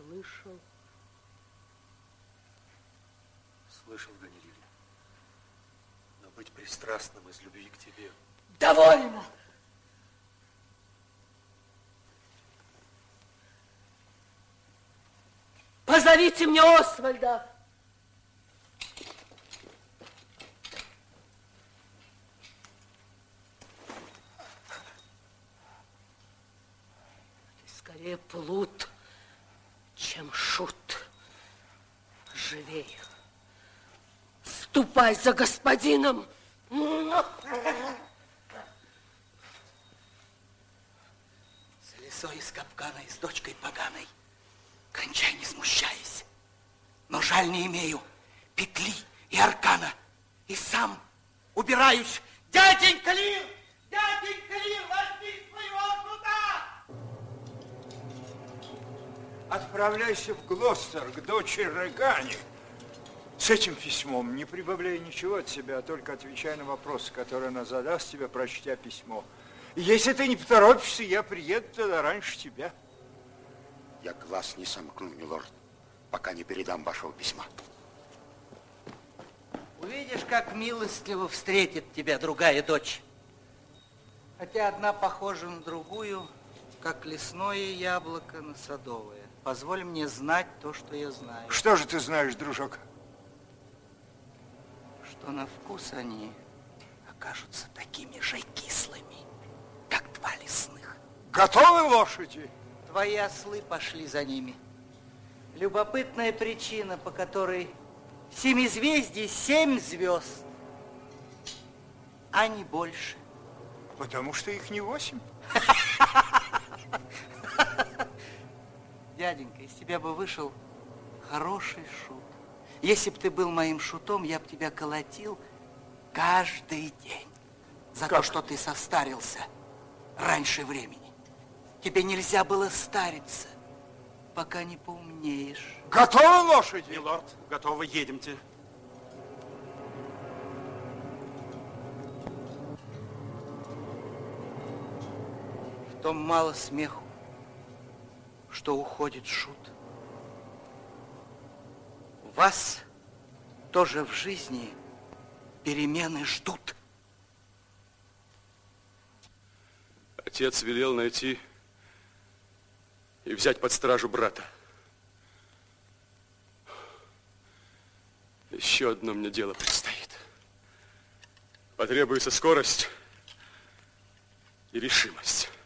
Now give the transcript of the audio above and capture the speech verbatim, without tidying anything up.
слышал. Слышал, Ганилия. Но быть пристрастным из любви к тебе... Довольно! Позовите мне Освальда! Скорее плут, чем шут. Живей. Ступай за господином. С лисой из капкана и с дочкой поганой. Кончай, не смущаясь. Но жаль не имею петли и аркана. И сам убираюсь. Дяденька Лир! Дяденька Лир, возьми своего суда! Отправляйся в Глостер к дочери Гани. С этим письмом не прибавляй ничего от себя, а только отвечай на вопросы, которые она задаст тебе, прочтя письмо. И если ты не поторопишься, я приеду тогда раньше тебя. Я глаз не сомкну, милорд, пока не передам вашего письма. Увидишь, как милостливо встретит тебя другая дочь. Хотя одна похожа на другую, как лесное яблоко на садовое. Позволь мне знать то, что я знаю. Что же ты знаешь, дружок? Что на вкус они окажутся такими же кислыми, как два лесных. Готовы лошади? Твои ослы пошли за ними. Любопытная причина, по которой в семизвездии семь звезд, а не больше. Потому что их не восемь. Дяденька, из тебя бы вышел хороший шут. Если бы ты был моим шутом, я бы тебя колотил каждый день за Как? то, что ты состарился раньше времени. Тебе нельзя было стариться, пока не поумнеешь. Готовы лошади? Милорд, готовы, едемте. В том мало смеху, что уходит шут. Вас тоже в жизни перемены ждут. Отец велел найти и взять под стражу брата. Еще одно мне дело предстоит. Потребуется скорость и решимость.